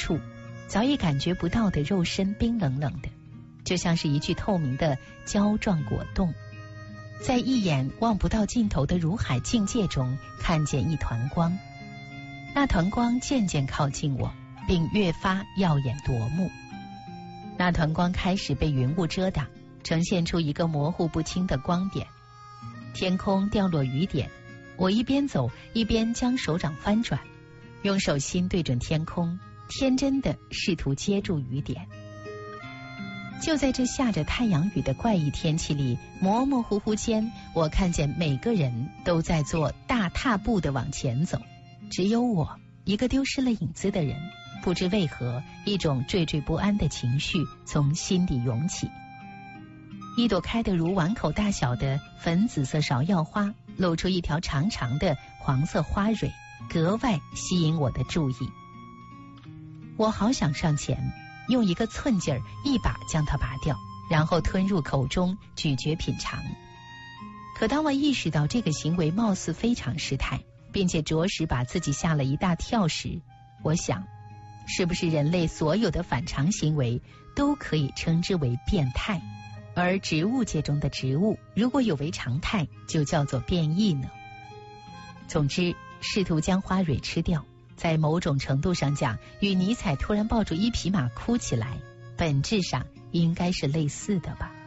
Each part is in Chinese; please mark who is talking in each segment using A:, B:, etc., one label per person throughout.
A: 处，早已感觉不到的肉身冰冷冷的，就像是一具透明的胶状果冻。在一眼望不到尽头的如海境界中，看见一团光，那团光渐渐靠近我，并越发耀眼夺目。那团光开始被云雾遮挡，呈现出一个模糊不清的光点。天空掉落雨点，我一边走一边将手掌翻转，用手心对准天空，天真的试图接住雨点。就在这下着太阳雨的怪异天气里，模模糊糊间，我看见每个人都在做大踏步的往前走，只有我一个丢失了影子的人。不知为何，一种惴惴不安的情绪从心底涌起。一朵开得如碗口大小的粉紫色芍药花，露出一条长长的黄色花蕊，格外吸引我的注意。我好想上前，用一个寸劲儿一把将它拔掉，然后吞入口中咀嚼品尝。可当我意识到这个行为貌似非常失态，并且着实把自己吓了一大跳时，我想，是不是人类所有的反常行为都可以称之为变态，而植物界中的植物如果有违常态，就叫做变异呢？总之，试图将花蕊吃掉，在某种程度上讲，与尼采突然抱住一匹马哭起来，本质上应该是类似的吧。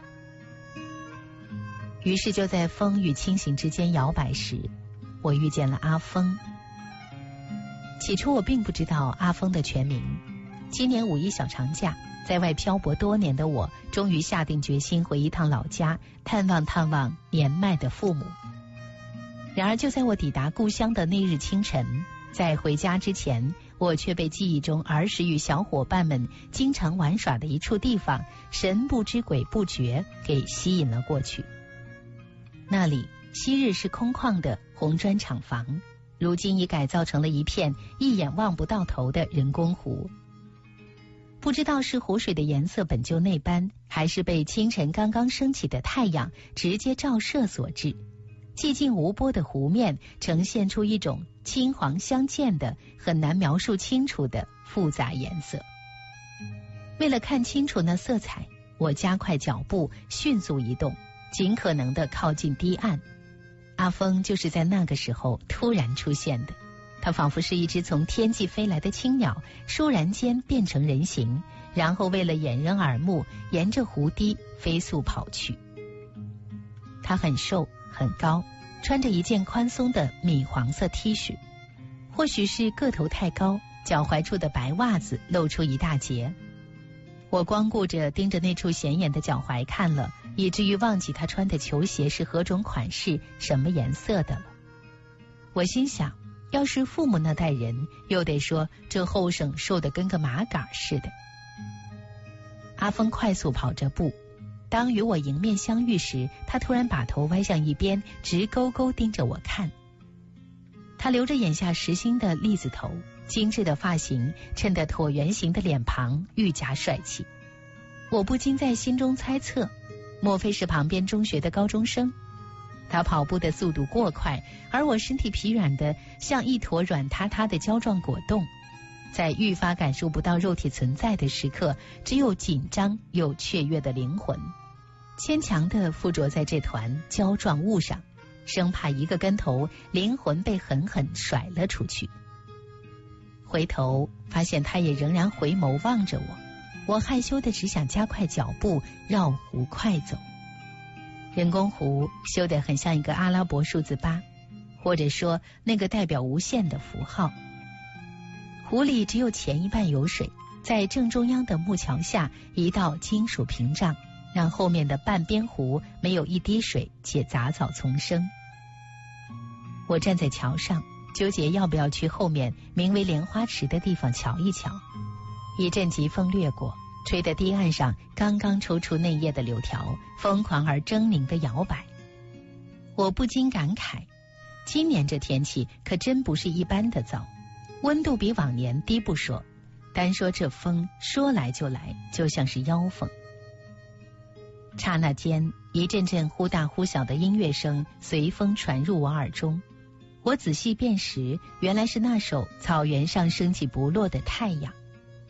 A: 于是就在风与清醒之间摇摆时，我遇见了阿峰。起初我并不知道阿峰的全名。今年5一小长假，在外漂泊多年的我，终于下定决心回一趟老家，探望年迈的父母。然而就在我抵达故乡的那日清晨，在回家之前，我却被记忆中儿时与小伙伴们经常玩耍的一处地方神不知鬼不觉给吸引了过去。那里昔日是空旷的红砖厂房，如今已改造成了一片一眼望不到头的人工湖。不知道是湖水的颜色本就那般，还是被清晨刚刚升起的太阳直接照射所致，寂静无波的湖面呈现出一种青黄相间的很难描述清楚的复杂颜色。为了看清楚那色彩，我加快脚步，迅速移动，尽可能的靠近堤岸。阿峰就是在那个时候突然出现的，他仿佛是一只从天际飞来的青鸟，倏然间变成人形，然后为了掩人耳目，沿着湖堤飞速跑去。他很瘦很高，穿着一件宽松的米黄色 T 恤，或许是个头太高，脚踝处的白袜子露出一大截。我光顾着盯着那处显眼的脚踝看了，以至于忘记他穿的球鞋是何种款式什么颜色的了。我心想，要是父母那代人，又得说这后生瘦得跟个麻杆似的。阿峰快速跑着步，当与我迎面相遇时，他突然把头歪向一边，直勾勾盯着我看。他留着眼下实心的栗子头，精致的发型衬得椭圆形的脸庞愈加帅气。我不禁在心中猜测，莫非是旁边中学的高中生？他跑步的速度过快，而我身体疲软的像一坨软塌塌的胶状果冻。在愈发感受不到肉体存在的时刻，只有紧张又雀跃的灵魂，牵强地附着在这团胶状物上，生怕一个跟头，灵魂被狠狠甩了出去。回头发现他也仍然回眸望着我，我害羞的只想加快脚步，绕湖快走。人工湖修得很像一个阿拉伯数字8，或者说那个代表无限的符号。湖里只有前一半有水，在正中央的木桥下一道金属屏障，让后面的半边湖没有一滴水，且杂草丛生。我站在桥上，纠结要不要去后面名为莲花池的地方瞧一瞧。一阵疾风掠过，吹得堤岸上刚刚抽出嫩叶的柳条疯狂而狰狞的摇摆。我不禁感慨，今年这天气可真不是一般的糟，温度比往年低不说，单说这风说来就来，就像是妖风。刹那间，一阵阵忽大忽小的音乐声随风传入我耳中。我仔细辨识，原来是那首草原上升起不落的太阳。